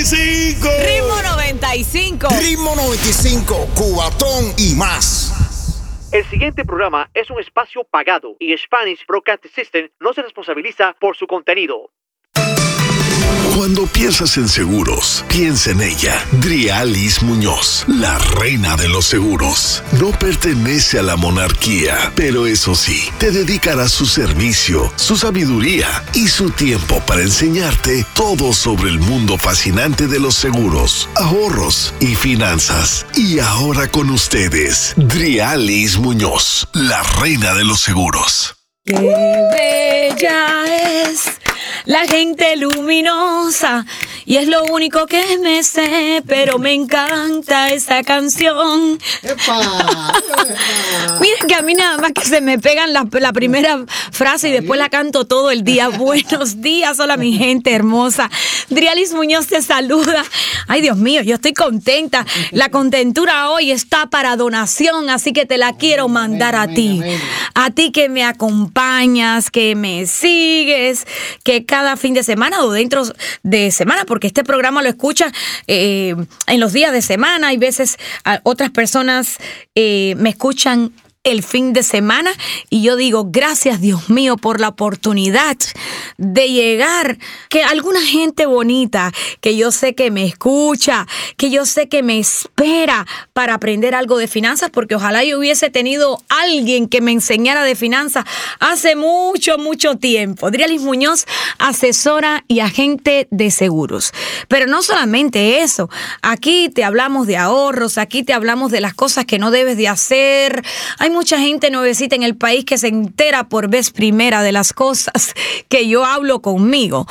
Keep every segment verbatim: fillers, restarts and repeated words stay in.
y cinco. Ritmo noventa y cinco. Ritmo noventa y cinco, Cubatón y más. El siguiente programa es un espacio pagado y Spanish Broadcast System no se responsabiliza por su contenido. Cuando piensas en seguros, piensa en ella. Drialis Muñoz, la reina de los seguros. No pertenece a la monarquía, pero eso sí, te dedicará su servicio, su sabiduría y su tiempo para enseñarte todo sobre el mundo fascinante de los seguros, ahorros y finanzas. Y ahora con ustedes, Drialis Muñoz, la reina de los seguros. ¡Qué bella es la gente luminosa! Y es lo único que me sé, pero me encanta esa canción. ¡Epa! Mira que a mí nada más que se me pegan la, la primera frase y después la canto todo el día. Buenos días, hola mi gente hermosa. Drialis Muñoz te saluda. Ay, Dios mío, yo estoy contenta. La contentura hoy está para donación, así que te la quiero mandar a ti. A ti que me acompañas, que me sigues, que cada fin de semana o dentro de semana, porque este programa lo escuchas eh, en los días de semana. Hay veces a otras personas eh, me escuchan el fin de semana y yo digo, gracias Dios mío por la oportunidad de llegar, que alguna gente bonita que yo sé que me escucha, que yo sé que me espera para aprender algo de finanzas, porque ojalá yo hubiese tenido alguien que me enseñara de finanzas hace mucho, mucho tiempo. Drialis Muñoz, asesora y agente de seguros. Pero no solamente eso, aquí te hablamos de ahorros, aquí te hablamos de las cosas que no debes de hacer. Hay mucha gente nuevecita en el país que se entera por vez primera de las cosas que yo hablo conmigo.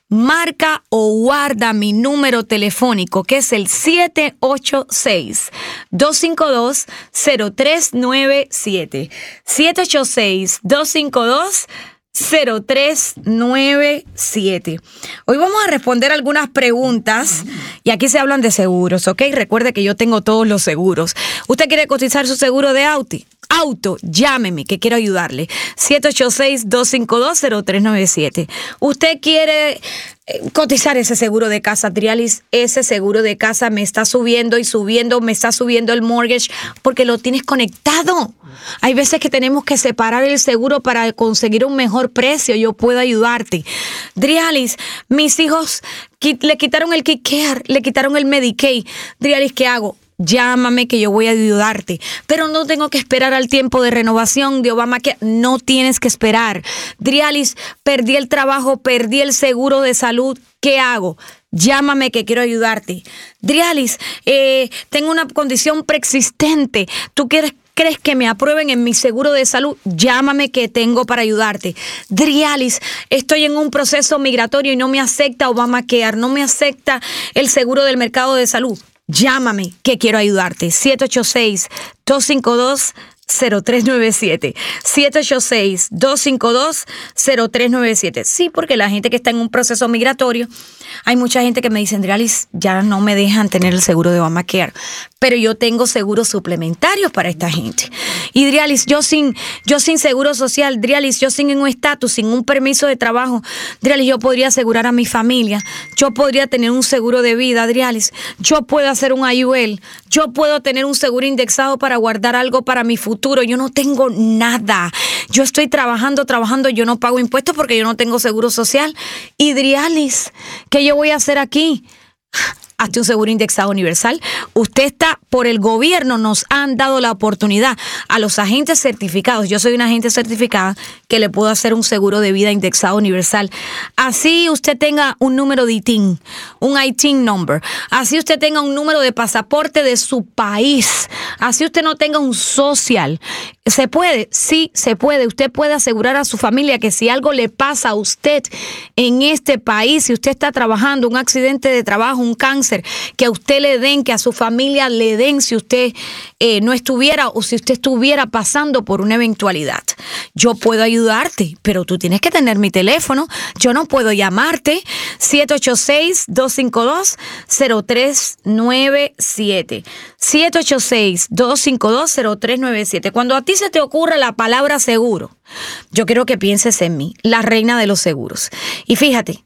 Marca o guarda mi número telefónico, que es el siete ocho seis, dos cinco dos, cero tres nueve siete. siete ocho seis, dos cinco dos, cero tres nueve siete. Hoy vamos a responder algunas preguntas y aquí se hablan de seguros, ¿ok? Recuerde que yo tengo todos los seguros. ¿Usted quiere cotizar su seguro de auto? Auto, llámeme, que quiero ayudarle. siete ocho seis, dos cinco dos, cero tres nueve siete. ¿Usted quiere cotizar ese seguro de casa? Drialis, ese seguro de casa me está subiendo y subiendo, me está subiendo el mortgage porque lo tienes conectado. Hay veces que tenemos que separar el seguro para conseguir un mejor precio. Yo puedo ayudarte. Drialis, mis hijos le quitaron el KidCare, le quitaron el Medicaid. Drialis, ¿qué hago? Llámame que yo voy a ayudarte, pero no tengo que esperar al tiempo de renovación de Obamacare. No tienes que esperar. Drialis, perdí el trabajo, perdí el seguro de salud. ¿Qué hago? Llámame que quiero ayudarte. Drialis, eh, tengo una condición preexistente. ¿Tú quieres ¿Crees que me aprueben en mi seguro de salud? Llámame que tengo para ayudarte. Drialis, estoy en un proceso migratorio y no me acepta Obamacare, no me acepta el seguro del mercado de salud. Llámame que quiero ayudarte. siete ocho seis, dos cinco dos, cero tres nueve siete. siete ocho seis, dos cinco dos, cero tres nueve siete. Sí, porque la gente que está en un proceso migratorio, hay mucha gente que me dice, Drialis, ya no me dejan tener el seguro de Obamacare, pero yo tengo seguros suplementarios para esta gente. Y Drialis, yo sin, yo sin seguro social, Drialis, yo sin un estatus, sin un permiso de trabajo, Drialis, yo podría asegurar a mi familia, yo podría tener un seguro de vida, Drialis, yo puedo hacer un I U L, yo puedo tener un seguro indexado para guardar algo para mi futuro. Yo no tengo nada. Yo estoy trabajando, trabajando, yo no pago impuestos porque yo no tengo seguro social. Y Drialis, ¿qué yo voy a hacer aquí? Hazte un seguro indexado universal. Usted está, por el gobierno nos han dado la oportunidad a los agentes certificados. Yo soy una agente certificada que le puedo hacer un seguro de vida indexado universal. Así usted tenga un número de I T I N, un I T I N number. Así usted tenga un número de pasaporte de su país. Así usted no tenga un social. ¿Se puede? Sí, se puede. Usted puede asegurar a su familia que si algo le pasa a usted en este país, si usted está trabajando, un accidente de trabajo, un cáncer, que a usted le den, que a su familia le den si usted eh, no estuviera o si usted estuviera pasando por una eventualidad. Yo puedo ayudarte, pero tú tienes que tener mi teléfono. Yo no puedo llamarte. siete ocho seis, dos cinco dos, cero tres nueve siete. siete ocho seis, dos cinco dos, cero tres nueve siete. Cuando a ti se te ocurra la palabra seguro, yo quiero que pienses en mí, la reina de los seguros. Y fíjate,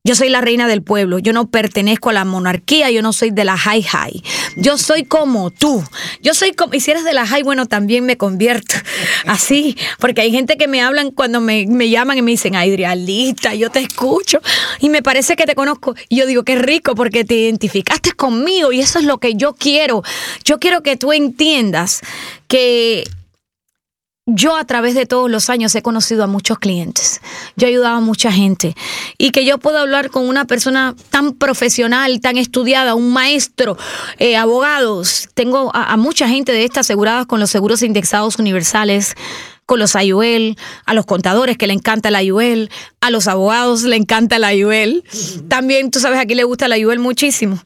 Yo soy la reina del pueblo. Yo no pertenezco a la monarquía. Yo no soy de la high high. Yo soy como tú. Yo soy como... Y si eres de la high, bueno, también me convierto. Así. Porque hay gente que me hablan cuando me, me llaman y me dicen, ay, Adrialita, yo te escucho. Y me parece que te conozco. Y yo digo, qué rico, porque te identificaste conmigo. Y eso es lo que yo quiero. Yo quiero que tú entiendas que... Yo a través de todos los años he conocido a muchos clientes, yo he ayudado a mucha gente y que yo puedo hablar con una persona tan profesional, tan estudiada, un maestro, eh, abogados. Tengo a, a mucha gente de estas aseguradas con los seguros indexados universales, con los I U L, a los contadores que le encanta la I U L, a los abogados le encanta la I U L. También, tú sabes, aquí le gusta la I U L muchísimo.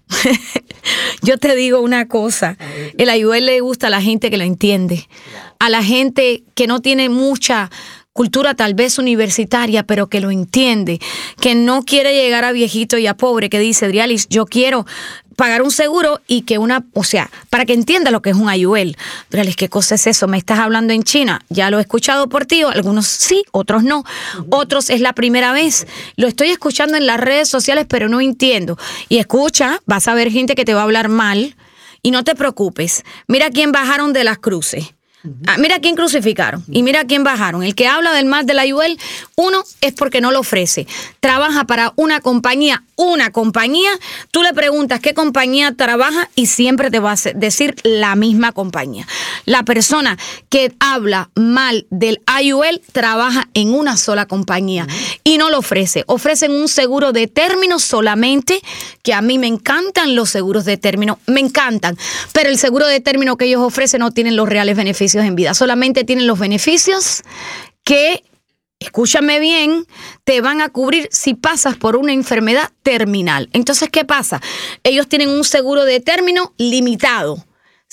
Yo te digo una cosa, el I U L le gusta a la gente que lo entiende, a la gente que no tiene mucha cultura tal vez universitaria, pero que lo entiende, que no quiere llegar a viejito y a pobre, que dice, Adrialis, yo quiero pagar un seguro y que una, o sea, para que entienda lo que es un I U L. Adrialis, ¿qué cosa es eso? ¿Me estás hablando en China? Ya lo he escuchado por ti, algunos sí, otros no. Otros es la primera vez. Lo estoy escuchando en las redes sociales, pero no entiendo. Y escucha, vas a ver gente que te va a hablar mal y no te preocupes. Mira quién bajaron de las cruces. Ah, mira quién crucificaron y mira quién bajaron. El que habla del mal de la I U L, uno es porque no lo ofrece. Trabaja para una compañía, una compañía. Tú le preguntas qué compañía trabaja y siempre te va a decir la misma compañía. La persona que habla mal del I U L trabaja en una sola compañía y no lo ofrece. Ofrecen un seguro de término solamente, que a mí me encantan los seguros de término, me encantan. Pero el seguro de término que ellos ofrecen no tienen los reales beneficios en vida, solamente tienen los beneficios que, escúchame bien, te van a cubrir si pasas por una enfermedad terminal. Entonces, ¿qué pasa? Ellos tienen un seguro de término limitado.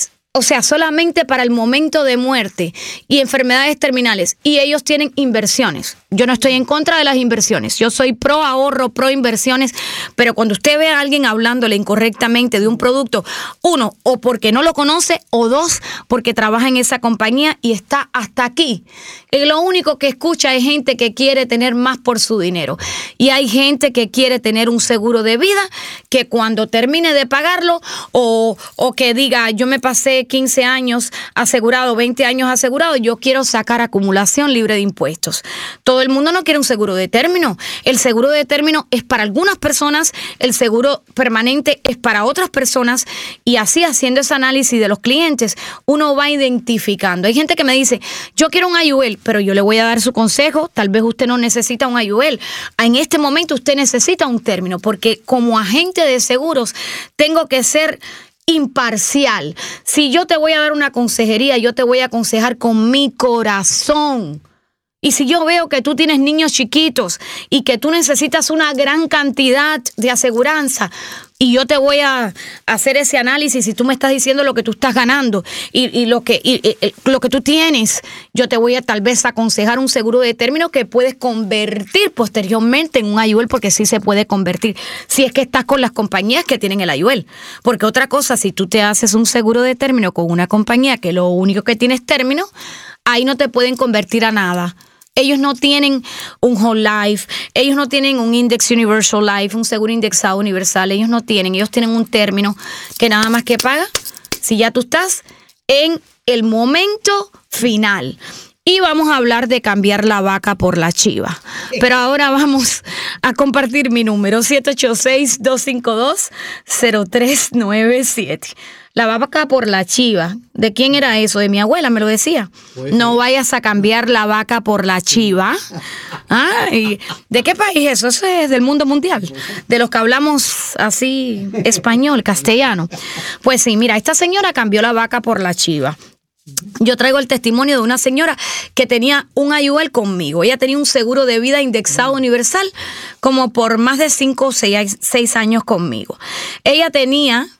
O sea, solamente para el momento de muerte y enfermedades terminales. Y ellos tienen inversiones. Yo no estoy en contra de las inversiones. Yo soy pro ahorro, pro inversiones. Pero cuando usted ve a alguien hablándole incorrectamente de un producto, uno, o porque no lo conoce, o dos, porque trabaja en esa compañía y está hasta aquí. Y lo único que escucha es gente que quiere tener más por su dinero. Y hay gente que quiere tener un seguro de vida que cuando termine de pagarlo o, o que diga, yo me pasé quince años asegurado, veinte años asegurado, yo quiero sacar acumulación libre de impuestos. Todo el mundo no quiere un seguro de término. El seguro de término es para algunas personas, el seguro permanente es para otras personas, y así, haciendo ese análisis de los clientes, uno va identificando. Hay gente que me dice, yo quiero un I U L, pero yo le voy a dar su consejo, tal vez usted no necesita un I U L. En este momento usted necesita un término, porque como agente de seguros tengo que ser imparcial. Si yo te voy a dar una consejería, yo te voy a aconsejar con mi corazón. Y si yo veo que tú tienes niños chiquitos y que tú necesitas una gran cantidad de aseguranza, y yo te voy a hacer ese análisis y tú me estás diciendo lo que tú estás ganando y, y, lo, que, y, y lo que tú tienes, yo te voy a tal vez aconsejar un seguro de término que puedes convertir posteriormente en un I U L, porque sí se puede convertir, si es que estás con las compañías que tienen el I U L. Porque otra cosa, si tú te haces un seguro de término con una compañía que lo único que tiene es término, ahí no te pueden convertir a nada. Ellos no tienen un whole life, ellos no tienen un index universal life, un seguro indexado universal, ellos no tienen, ellos tienen un término que nada más que paga si ya tú estás en el momento final. Y vamos a hablar de cambiar la vaca por la chiva. Pero ahora vamos a compartir mi número, siete ocho seis, dos cinco dos, cero tres nueve siete. La vaca por la chiva. ¿De quién era eso? De mi abuela, me lo decía. Pues no vayas a cambiar la vaca por la chiva. ¿Ah? ¿Y de qué país es eso? Eso es del mundo mundial. De los que hablamos así español, castellano. Pues sí, mira, esta señora cambió la vaca por la chiva. Yo traigo el testimonio de una señora que tenía un I U L conmigo. Ella tenía un seguro de vida indexado universal como por más de cinco o seis años conmigo. Ella tenía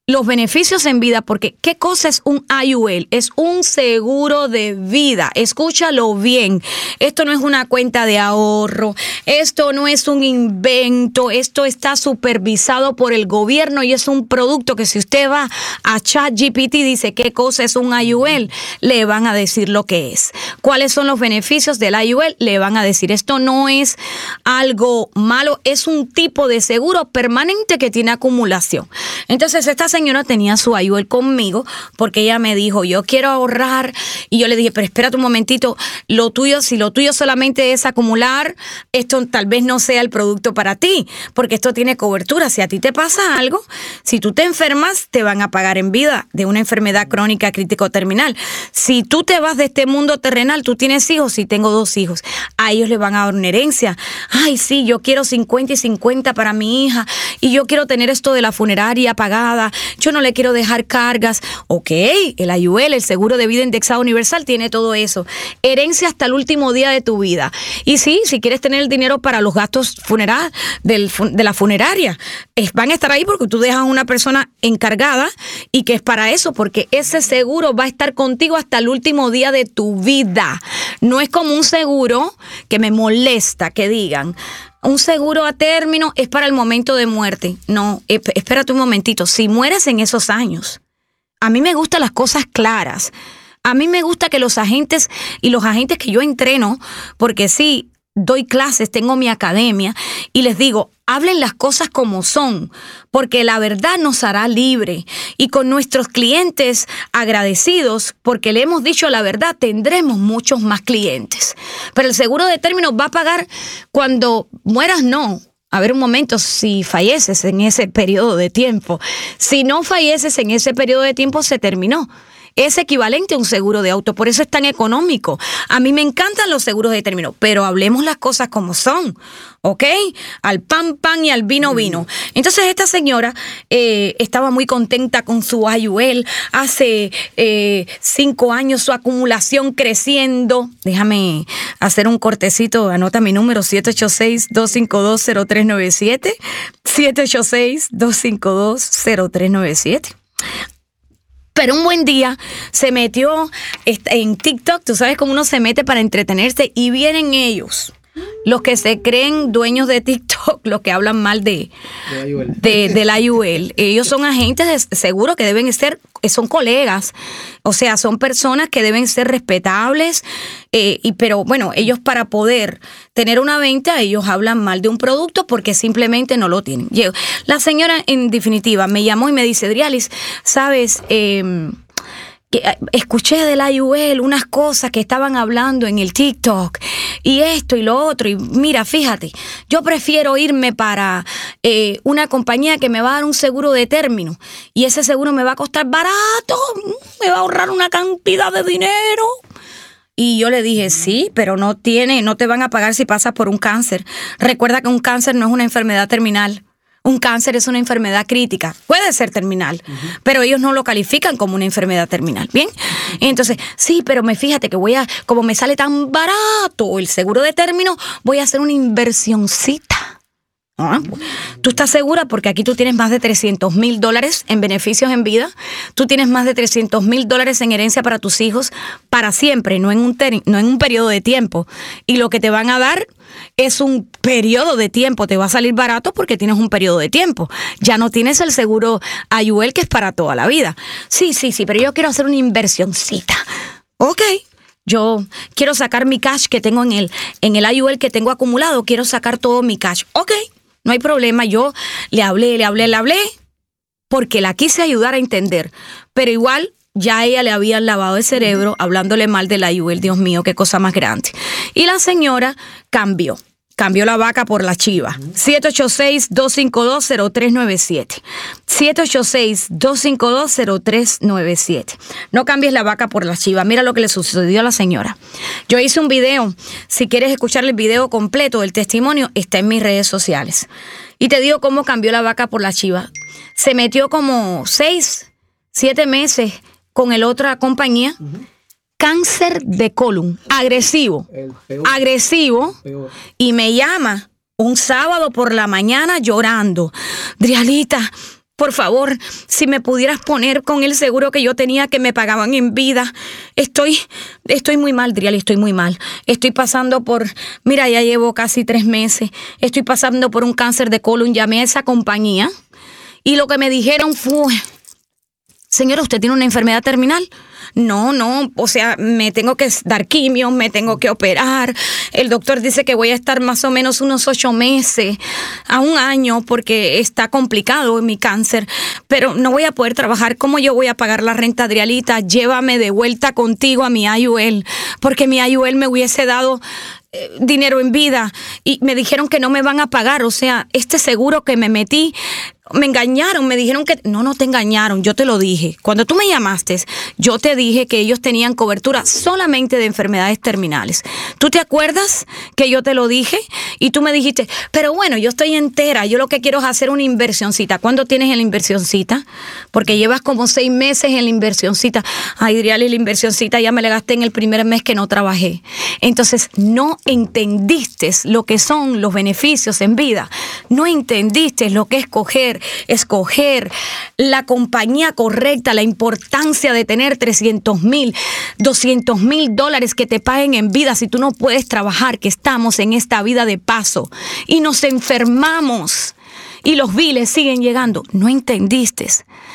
los beneficios en vida, porque ¿qué cosa es un I U L? Es un seguro de vida. Escúchalo bien. Esto no es una cuenta de ahorro. Esto no es un invento. Esto está supervisado por el gobierno y es un producto que si usted va a ChatGPT y dice qué cosa es un I U L, le van a decir lo que es. ¿Cuáles son los beneficios del I U L? Le van a decir. Esto no es algo malo. Es un tipo de seguro permanente que tiene acumulación. Entonces, esta señora tenía su I U L conmigo porque ella me dijo, yo quiero ahorrar, y yo le dije, pero espérate un momentito, lo tuyo, si lo tuyo solamente es acumular, esto tal vez no sea el producto para ti, porque esto tiene cobertura. Si a ti te pasa algo, si tú te enfermas, te van a pagar en vida de una enfermedad crónica crítico terminal. Si tú te vas de este mundo terrenal, tú tienes hijos, si tengo dos hijos, a ellos les van a dar una herencia. Ay, sí, yo quiero cincuenta y cincuenta para mi hija, y yo quiero tener esto de la funeraria pagada, yo no le quiero dejar cargas. Ok, el I U L, el seguro de vida indexado universal, tiene todo eso. Herencia hasta el último día de tu vida. Y sí, si quieres tener el dinero para los gastos funeral, del, de la funeraria, es, van a estar ahí porque tú dejas a una persona encargada y que es para eso, porque ese seguro va a estar contigo hasta el último día de tu vida. No es como un seguro que me molesta que digan, un seguro a término es para el momento de muerte. No, espérate un momentito. Si mueres en esos años, a mí me gustan las cosas claras. A mí me gusta que los agentes y los agentes que yo entreno, porque sí, doy clases, tengo mi academia, y les digo, hablen las cosas como son, porque la verdad nos hará libre. Y con nuestros clientes agradecidos, porque le hemos dicho la verdad, tendremos muchos más clientes. Pero el seguro de término va a pagar cuando mueras, no. A ver un momento, si falleces en ese periodo de tiempo. Si no falleces en ese periodo de tiempo, se terminó. Es equivalente a un seguro de auto, por eso es tan económico. A mí me encantan los seguros de término, pero hablemos las cosas como son, ¿ok? Al pan, pan y al vino, vino. Entonces esta señora eh, estaba muy contenta con su I U L. Hace eh, cinco años su acumulación creciendo. Déjame hacer un cortecito, anota mi número, siete ocho seis, dos cinco dos, cero tres nueve siete. siete ocho seis, dos cinco dos, cero tres nueve siete. Pero un buen día se metió en TikTok, tú sabes cómo uno se mete para entretenerse, y vienen ellos, los que se creen dueños de TikTok, los que hablan mal de, de, I U L. de del I U L. Ellos son agentes de seguro que deben ser, son colegas, o sea, son personas que deben ser respetables, eh, y pero bueno, ellos para poder tener una venta, ellos hablan mal de un producto porque simplemente no lo tienen. La señora, en definitiva, me llamó y me dice, Drialis, ¿sabes? Eh, escuché del I U L unas cosas que estaban hablando en el TikTok y esto y lo otro, y mira, fíjate, yo prefiero irme para eh, una compañía que me va a dar un seguro de término, y ese seguro me va a costar barato, me va a ahorrar una cantidad de dinero. Y yo le dije, sí, pero no tiene, no te van a pagar si pasas por un cáncer. Recuerda que un cáncer no es una enfermedad terminal. Un cáncer es una enfermedad crítica, puede ser terminal, uh-huh. pero ellos no lo califican como una enfermedad terminal, ¿bien? Entonces, sí, pero me fíjate que voy a, como me sale tan barato el seguro de término, voy a hacer una inversioncita. ¿Ah? ¿Tú estás segura? Porque aquí tú tienes más de trescientos mil dólares en beneficios en vida, tú tienes más de trescientos mil dólares en herencia para tus hijos para siempre, no en un ter- no en un periodo de tiempo. Y lo que te van a dar es un periodo de tiempo, te va a salir barato porque tienes un periodo de tiempo. Ya no tienes el seguro I U L que es para toda la vida. Sí, sí, sí, pero yo quiero hacer una inversioncita. Ok. Yo quiero sacar mi cash que tengo en el, en el I U L que tengo acumulado, quiero sacar todo mi cash. Ok, no hay problema, yo le hablé, le hablé, le hablé, porque la quise ayudar a entender, pero igual ya a ella le habían lavado el cerebro hablándole mal del I U L. Dios mío, qué cosa más grande. Y la señora cambió. Cambió la vaca por la chiva. siete ocho seis, dos cinco dos, cero tres nueve siete. siete ocho seis, dos cinco dos, cero tres nueve siete. No cambies la vaca por la chiva. Mira lo que le sucedió a la señora. Yo hice un video. Si quieres escuchar el video completo del testimonio, está en mis redes sociales. Y te digo cómo cambió la vaca por la chiva. Se metió como seis, siete meses con el otra compañía. Uh-huh. Cáncer de colon, agresivo, agresivo, y me llama un sábado por la mañana llorando. Drialita, Por favor, si me pudieras poner con el seguro que yo tenía que me pagaban en vida. Estoy, estoy muy mal, Driali, estoy muy mal. Estoy pasando por, mira, ya llevo casi tres meses. Estoy pasando por un cáncer de colon. Llamé a esa compañía y lo que me dijeron fue, señora, ¿usted tiene una enfermedad terminal? No, no, o sea, me tengo que dar quimio, me tengo que operar. El doctor dice que voy a estar más o menos unos ocho meses a un año porque está complicado mi cáncer, pero no voy a poder trabajar. ¿Cómo yo voy a pagar la renta, Adrialita? Llévame de vuelta contigo a mi I U L, porque mi I U L me hubiese dado eh, dinero en vida y me dijeron que no me van a pagar. O sea, este seguro que me metí, me engañaron, me dijeron que... No, no te engañaron, yo te lo dije. Cuando tú me llamaste, yo te dije que ellos tenían cobertura solamente de enfermedades terminales. ¿Tú te acuerdas que yo te lo dije? Y tú me dijiste, pero bueno, yo estoy entera, yo lo que quiero es hacer una inversioncita. ¿Cuándo tienes en la inversioncita? Porque llevas como seis meses en la inversioncita. Ay, Driali, la inversioncita ya me la gasté en el primer mes que no trabajé. Entonces, no entendiste lo que son los beneficios en vida. No entendiste lo que es escoger escoger la compañía correcta, la importancia de tener trescientos mil, doscientos mil dólares que te paguen en vida si tú no puedes trabajar, que estamos en esta vida de paso y nos enfermamos y los biles siguen llegando. No entendiste.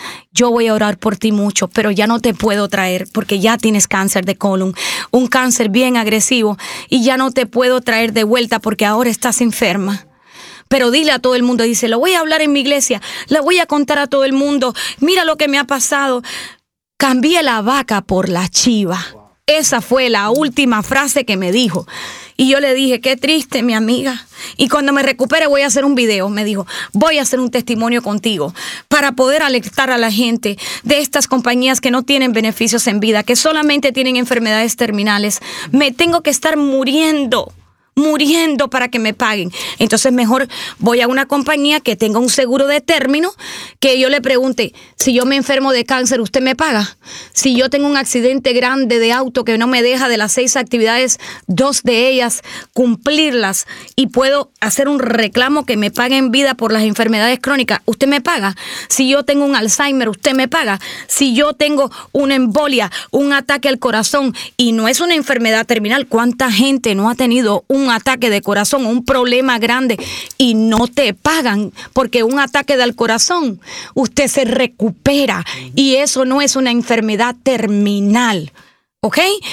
Yo voy a orar por ti mucho, pero ya no te puedo traer porque ya tienes cáncer de colon, un cáncer bien agresivo, y ya no te puedo traer de vuelta porque ahora estás enferma. Pero dile a todo el mundo, dice, lo voy a hablar en mi iglesia, le voy a contar a todo el mundo, mira lo que me ha pasado. Cambié la vaca por la chiva. Esa fue la última frase que me dijo. Y yo le dije, qué triste, mi amiga. Y cuando me recupere voy a hacer un video. Me dijo, voy a hacer un testimonio contigo para poder alertar a la gente de estas compañías que no tienen beneficios en vida, que solamente tienen enfermedades terminales. Me tengo que estar muriendo. muriendo para que me paguen. Entonces mejor voy a una compañía que tenga un seguro de término, que yo le pregunte, si yo me enfermo de cáncer, ¿usted me paga? Si yo tengo un accidente grande de auto que no me deja de las seis actividades, dos de ellas cumplirlas, y puedo hacer un reclamo que me pague en vida por las enfermedades crónicas, ¿usted me paga? Si yo tengo un Alzheimer, ¿usted me paga? Si yo tengo una embolia, un ataque al corazón, y no es una enfermedad terminal, ¿cuánta gente no ha tenido un ataque de corazón, un problema grande, y no te pagan? Porque un ataque del corazón, usted se recupera y eso no es una enfermedad terminal, ¿ok?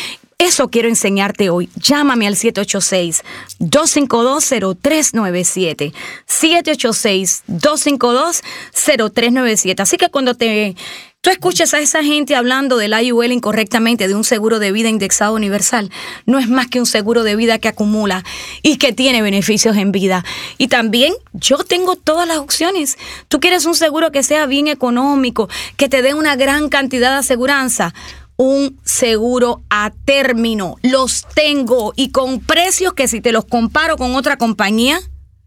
Eso quiero enseñarte hoy. Llámame al siete ocho seis, dos cinco dos, cero tres nueve siete. siete ocho seis, dos cinco dos, cero tres nueve siete. Así que cuando te... tú escuchas a esa gente hablando del I U L incorrectamente, de un seguro de vida indexado universal, no es más que un seguro de vida que acumula y que tiene beneficios en vida. Y también yo tengo todas las opciones. Tú quieres un seguro que sea bien económico, que te dé una gran cantidad de aseguranza. Un seguro a término. Los tengo y con precios que si te los comparo con otra compañía,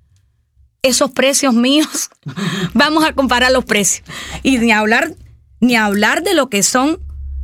esos precios míos, vamos a comparar los precios. Y ni hablar... Ni hablar de lo que son,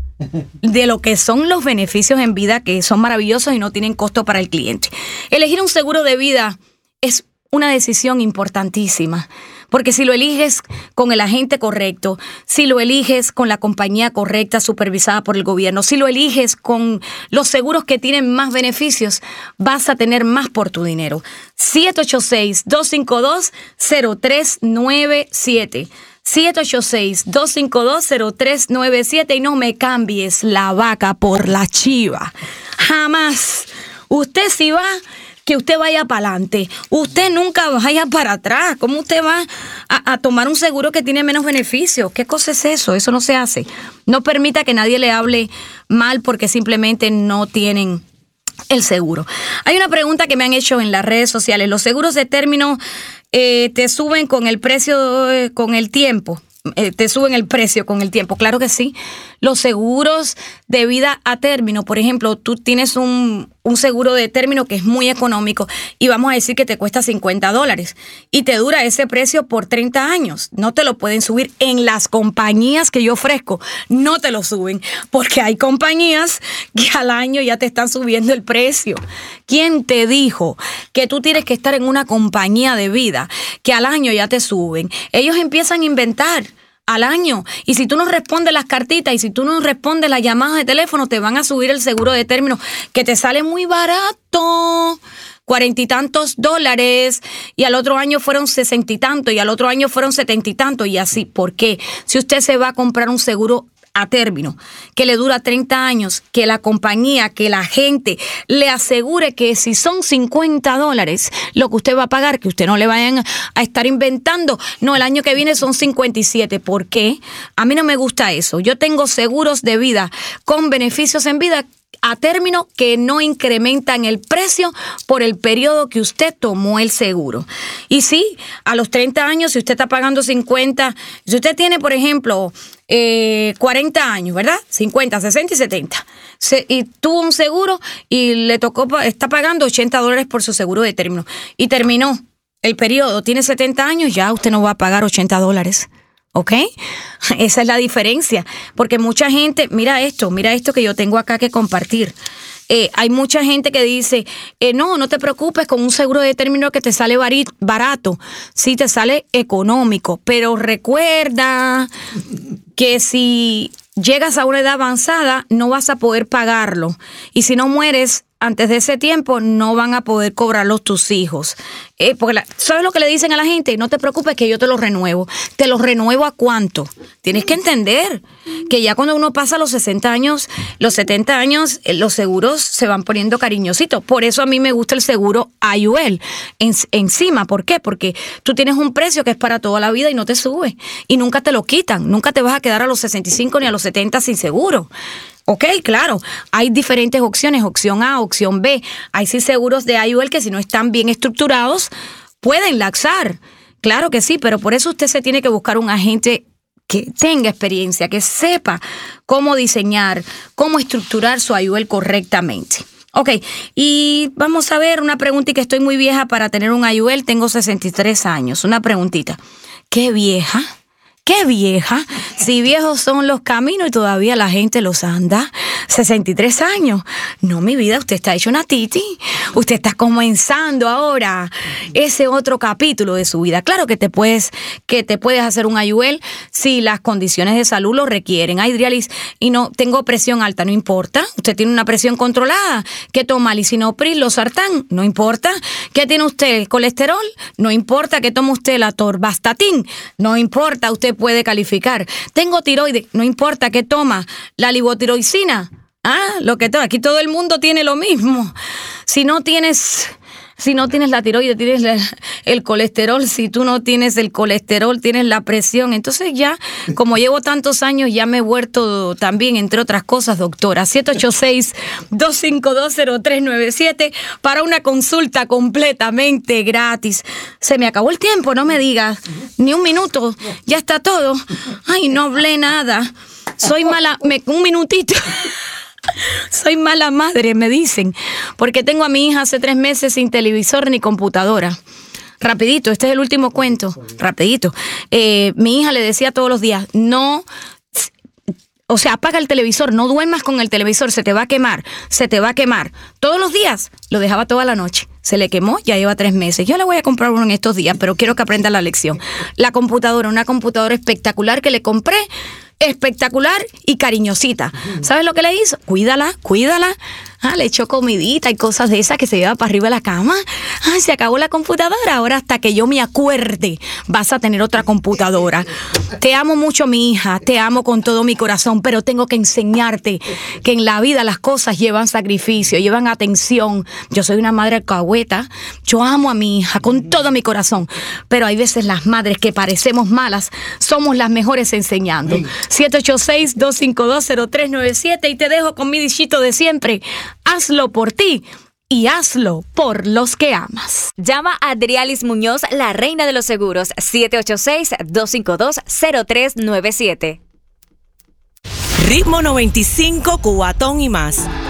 de lo que son los beneficios en vida, que son maravillosos y no tienen costo para el cliente. Elegir un seguro de vida es una decisión importantísima, porque si lo eliges con el agente correcto, si lo eliges con la compañía correcta supervisada por el gobierno, si lo eliges con los seguros que tienen más beneficios, vas a tener más por tu dinero. siete ocho seis, dos cinco dos, cero tres nueve siete. siete ocho seis, dos cinco dos, cero tres nueve siete, y no me cambies la vaca por la chiva. Jamás. Usted si va, que usted vaya para adelante. Usted nunca vaya para atrás. ¿Cómo usted va a, a tomar un seguro que tiene menos beneficios? ¿Qué cosa es eso? Eso no se hace. No permita que nadie le hable mal porque simplemente no tienen el seguro. Hay una pregunta que me han hecho en las redes sociales. ¿Los seguros de término eh, te suben con el precio, eh, con el tiempo? Eh, ¿Te suben el precio con el tiempo? Claro que sí. Los seguros de vida a término, por ejemplo, tú tienes un, un seguro de término que es muy económico y vamos a decir que te cuesta cincuenta dólares y te dura ese precio por treinta años. No te lo pueden subir en las compañías que yo ofrezco. No te lo suben porque hay compañías que al año ya te están subiendo el precio. ¿Quién te dijo que tú tienes que estar en una compañía de vida que al año ya te suben? Ellos empiezan a inventar al año. Y si tú no respondes las cartitas y si tú no respondes las llamadas de teléfono, te van a subir el seguro de término que te sale muy barato. Cuarenta y tantos dólares y al otro año fueron sesenta y tantos y al otro año fueron setenta y tantos y así. ¿Por qué? Si usted se va a comprar un seguro a término, que le dura treinta años, que la compañía, que la gente le asegure que si son cincuenta dólares lo que usted va a pagar, que usted no le vayan a estar inventando, no, el año que viene son cincuenta y siete. ¿Por qué? A mí no me gusta eso. Yo tengo seguros de vida con beneficios en vida a término que no incrementan el precio por el periodo que usted tomó el seguro. Y sí, a los treinta años, si usted está pagando cincuenta, si usted tiene, por ejemplo, eh, cuarenta años, ¿verdad? cincuenta, sesenta y setenta. Se, y tuvo un seguro y le tocó, está pagando ochenta dólares por su seguro de término. Y terminó el periodo, tiene setenta años, ya usted no va a pagar ochenta dólares. ¿Ok? Esa es la diferencia. Porque mucha gente, mira esto, mira esto que yo tengo acá que compartir. Eh, hay mucha gente que dice, eh, no, no te preocupes con un seguro de término que te sale barato. Sí, te sale económico. Pero recuerda que si llegas a una edad avanzada, no vas a poder pagarlo. Y si no mueres antes de ese tiempo, no van a poder cobrarlos tus hijos. Eh, porque la, ¿sabes lo que le dicen a la gente? No te preocupes que yo te lo renuevo. ¿Te lo renuevo a cuánto? Tienes que entender que ya cuando uno pasa los sesenta años, los setenta años, los seguros se van poniendo cariñositos. Por eso a mí me gusta el seguro I U L en, encima. ¿Por qué? Porque tú tienes un precio que es para toda la vida y no te sube. Y nunca te lo quitan. Nunca te vas a quedar a los sesenta y cinco ni a los setenta sin seguro. Ok, claro, hay diferentes opciones, opción A, opción B. Hay sí seguros de I U L que si no están bien estructurados, pueden laxar. Claro que sí, pero por eso usted se tiene que buscar un agente que tenga experiencia, que sepa cómo diseñar, cómo estructurar su I U L correctamente. Ok, y vamos a ver una preguntita, que estoy muy vieja para tener un I U L, tengo sesenta y tres años. Una preguntita, ¿qué vieja? ¡Qué vieja! Si viejos son los caminos y todavía la gente los anda. sesenta y tres años. No, mi vida, usted está hecho una titi. Usted está comenzando ahora ese otro capítulo de su vida. Claro que te puedes, que te puedes hacer un I U L si las condiciones de salud lo requieren. Ay, Drialis, y no tengo presión alta, no importa. Usted tiene una presión controlada. ¿Qué toma? Lisinopril, losartán, no importa. ¿Qué tiene usted? ¿Colesterol? No importa. ¿Qué toma usted? La torvastatin, no importa. Usted puede calificar. Tengo tiroides, no importa qué toma, la libotiroicina, ah, lo que todo, aquí todo el mundo tiene lo mismo. Si no tienes, si no tienes la tiroides, tienes la, el colesterol, si tú no tienes el colesterol, tienes la presión. Entonces ya, como llevo tantos años, ya me he vuelto también, entre otras cosas, doctora. siete ocho seis, dos cinco dos, cero tres nueve siete para una consulta completamente gratis. Se me acabó el tiempo, no me digas, ni un minuto, ya está todo. Ay, no hablé nada. Soy mala, me, un minutito. Soy mala madre, me dicen, porque tengo a mi hija hace tres meses sin televisor ni computadora. Rapidito, este es el último cuento, rapidito. Eh, mi hija le decía todos los días, no, o sea, apaga el televisor, no duermas con el televisor, se te va a quemar, se te va a quemar. Todos los días, lo dejaba toda la noche. Se le quemó, ya lleva tres meses. Yo le voy a comprar uno en estos días, pero quiero que aprenda la lección. La computadora, una computadora espectacular que le compré, espectacular y cariñosita. ¿Sabes lo que le hizo? Cuídala, cuídala. Ah, le echó comidita y cosas de esas que se lleva para arriba de la cama. Ah, se acabó la computadora. Ahora hasta que yo me acuerde vas a tener otra computadora. Te amo mucho, mi hija. Te amo con todo mi corazón, pero tengo que enseñarte que en la vida las cosas llevan sacrificio, llevan atención. Yo soy una madre alcahueta. Yo amo a mi hija con todo mi corazón, pero hay veces las madres que parecemos malas somos las mejores enseñando. siete ocho seis, dos cinco dos, cero tres nueve siete y te dejo con mi dichito de siempre. Hazlo por ti y hazlo por los que amas. Llama a Drialis Muñoz, la reina de los seguros, siete ocho seis, dos cinco dos, cero tres nueve siete. Ritmo noventa y cinco, Cubatón y más.